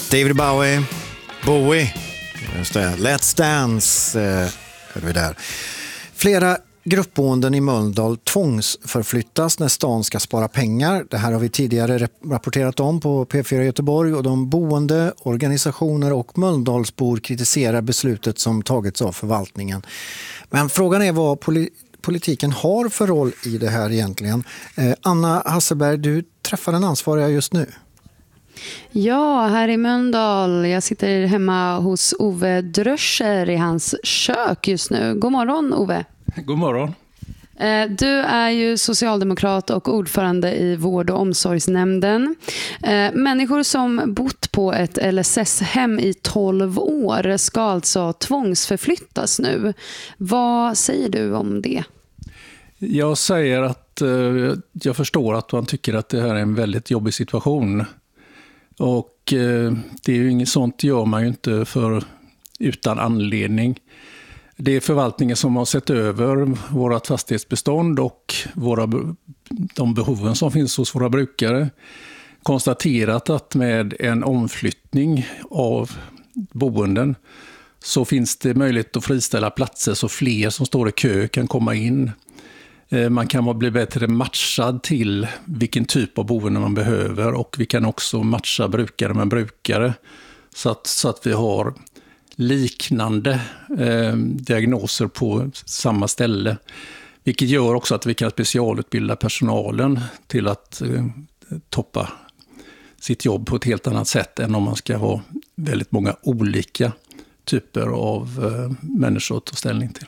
David Bowie. Just det. Let's Dance hörde vi där. Flera gruppboenden i Mölndal tvångsförflyttas när stan ska spara pengar. Det här har vi tidigare rapporterat om på P4 Göteborg, och de boende, organisationer och Mölndalsbor kritiserar beslutet som tagits av förvaltningen. Men frågan är vad politiken har för roll i det här egentligen. Anna Hasselberg, du träffar den ansvariga just nu. Ja, här i Mölndal. Jag sitter hemma hos Ove Dröscher i hans kök just nu. God morgon, Ove. God morgon. Du är ju socialdemokrat och ordförande i vård- och omsorgsnämnden. Människor som bott på ett LSS-hem i 12 år ska alltså tvångsförflyttas nu. Vad säger du om det? Jag säger att jag förstår att man tycker att det här är en väldigt jobbig situation. Och det är ju inget sånt gör man ju inte utan anledning. Det är förvaltningen som har sett över vårt fastighetsbestånd och de behoven som finns hos våra brukare. Konstaterat att med en omflyttning av boenden så finns det möjlighet att friställa platser så fler som står i kö kan komma in. Man kan bli bättre matchad till vilken typ av boende man behöver, och vi kan också matcha brukare med brukare så att vi har liknande diagnoser på samma ställe. Vilket gör också att vi kan specialutbilda personalen till att toppa sitt jobb på ett helt annat sätt än om man ska ha väldigt många olika typer av människor att ta ställning till.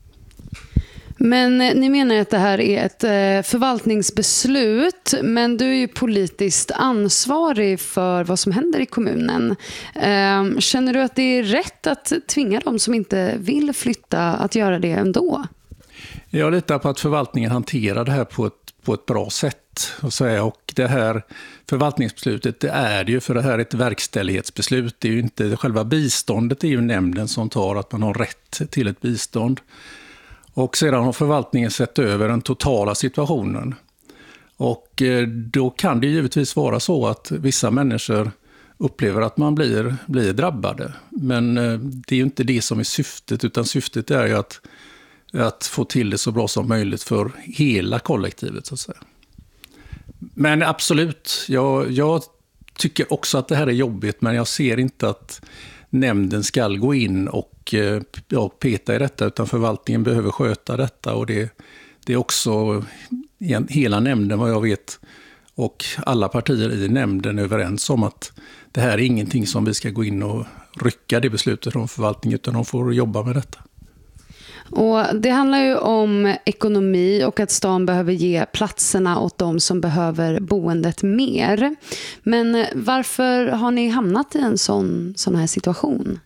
Men ni menar att det här är ett förvaltningsbeslut, men du är ju politiskt ansvarig för vad som händer i kommunen. Känner du att det är rätt att tvinga dem som inte vill flytta att göra det ändå? Jag litar på att förvaltningen hanterar det här på ett bra sätt. Och det här förvaltningsbeslutet, det är ju för det här är ett verkställighetsbeslut. Det är ju inte själva biståndet, det är ju nämnden som tar att man har rätt till ett bistånd. Och sedan har förvaltningen sett över den totala situationen. Och då kan det givetvis vara så att vissa människor upplever att man blir drabbade. Men det är ju inte det som är syftet, utan syftet är ju att få till det så bra som möjligt för hela kollektivet, så att säga. Men absolut, jag tycker också att det här är jobbigt, men jag ser inte att nämnden ska gå in och peta i detta, utan förvaltningen behöver sköta detta, och det är också hela nämnden, vad jag vet, och alla partier i nämnden är överens om att det här är ingenting som vi ska gå in och rycka det beslutet från förvaltningen, utan de får jobba med detta. Och det handlar ju om ekonomi och att stan behöver ge platserna åt de som behöver boendet mer. Men varför har ni hamnat i en sån här situation?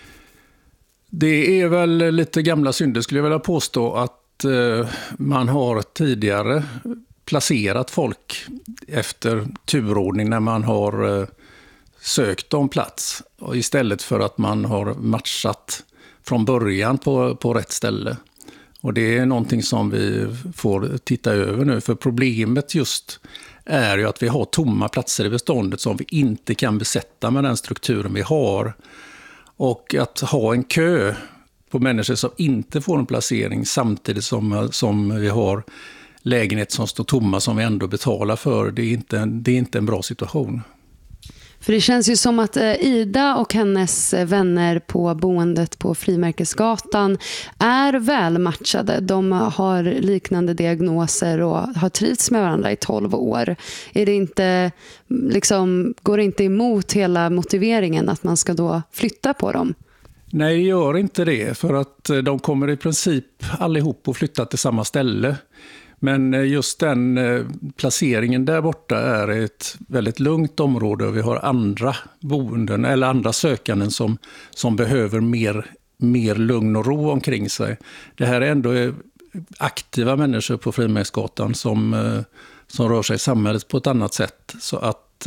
Det är väl lite gamla synder, skulle jag vilja påstå, att man har tidigare placerat folk efter turordning när man har sökt om plats, och istället för att man har matchat från början på rätt ställe. Och det är någonting som vi får titta över nu, för problemet just är ju att vi har tomma platser i beståndet som vi inte kan besätta med den strukturen vi har. Och att ha en kö på människor som inte får en placering samtidigt som vi har lägenhet som står tomma som vi ändå betalar för, det är inte en bra situation. För det känns ju som att Ida och hennes vänner på boendet på Frimärkesgatan är väl matchade. De har liknande diagnoser och har trivts med varandra i 12 år. Är det inte, går det inte emot hela motiveringen att man ska då flytta på dem? Nej, det gör inte det, för att de kommer i princip allihop att flytta till samma ställe. Men just den placeringen där borta är ett väldigt lugnt område, och vi har andra boenden eller andra sökanden som behöver mer lugn och ro omkring sig. Det här är ändå aktiva människor på Frimärksgatan som rör sig i samhället på ett annat sätt. Så att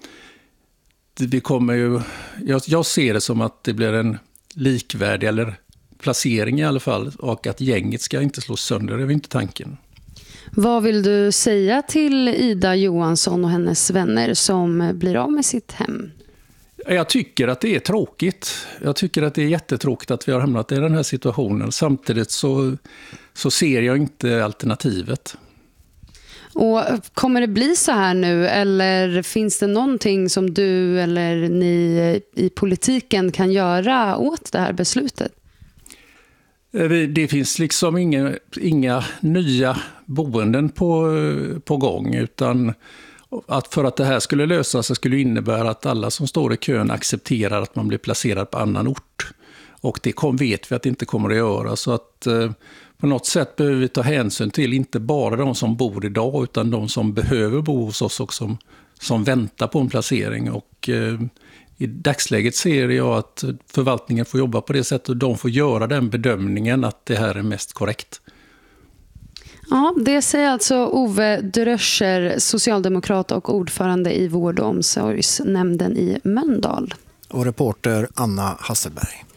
vi kommer ju, jag ser det som att det blir en likvärdig eller placering i alla fall, och att gänget ska inte slås sönder, det är inte tanken. Vad vill du säga till Ida Johansson och hennes vänner som blir av med sitt hem? Jag tycker att det är tråkigt. Jag tycker att det är jättetråkigt att vi har hamnat i den här situationen. Samtidigt så ser jag inte alternativet. Och kommer det bli så här nu, eller finns det någonting som du eller ni i politiken kan göra åt det här beslutet? Det finns liksom inga nya boenden på gång, utan för att det här skulle lösas så skulle det innebära att alla som står i kön accepterar att man blir placerad på annan ort. Och det vet vi att det inte kommer att göra. Så att på något sätt behöver vi ta hänsyn till inte bara de som bor idag utan de som behöver bo hos oss och som väntar på en placering. Och i dagsläget ser jag att förvaltningen får jobba på det sättet och de får göra den bedömningen att det här är mest korrekt. Ja, det säger alltså Ove Dröscher, socialdemokrat och ordförande i vård- och omsorgsnämnden i Mölndal. Och reporter Anna Hasselberg.